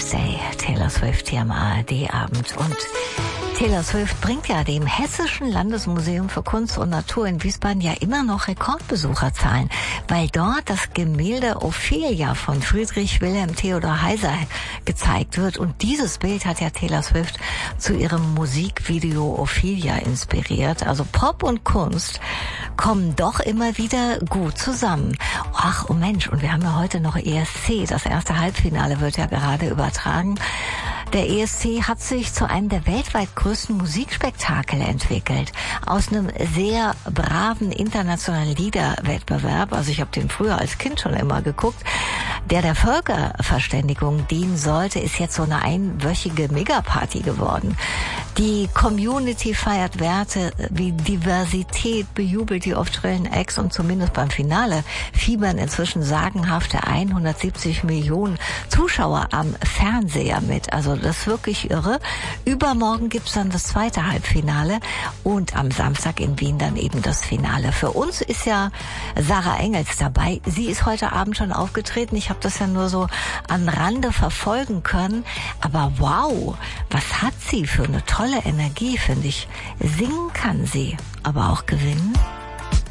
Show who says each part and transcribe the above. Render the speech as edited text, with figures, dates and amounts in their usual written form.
Speaker 1: Day, Taylor Swift hier am ARD-Abend. Und Taylor Swift bringt ja dem Hessischen Landesmuseum für Kunst und Natur in Wiesbaden ja immer noch Rekordbesucherzahlen, weil dort das Gemälde Ophelia von Friedrich Wilhelm Theodor Heiser gezeigt wird. Und dieses Bild hat ja Taylor Swift zu ihrem Musikvideo Ophelia inspiriert. Also Pop und Kunst kommen doch immer wieder gut zusammen. Ach, oh Mensch, und wir haben ja heute noch ESC. Das erste Halbfinale wird ja gerade übertragen. Der ESC hat sich zu einem der weltweit größten Musikspektakel entwickelt. Aus einem sehr braven internationalen Liederwettbewerb, also ich habe den früher als Kind schon immer geguckt, der Völkerverständigung dienen sollte, ist jetzt so eine einwöchige Megaparty geworden. Die Community feiert Werte wie Diversität, bejubelt die oft schrillen Acts und zumindest beim Finale fiebern inzwischen sagenhafte 170 Millionen Zuschauer am Fernseher mit. Also das ist wirklich irre. Übermorgen gibt's dann das zweite Halbfinale und am Samstag in Wien dann eben das Finale. Für uns ist ja Sarah Engels dabei. Sie ist heute Abend schon aufgetreten. Ich habe das ja nur so am Rande verfolgen können. Aber wow, was hat sie für eine tolle Energie, finde ich. Singen kann sie, aber auch gewinnen.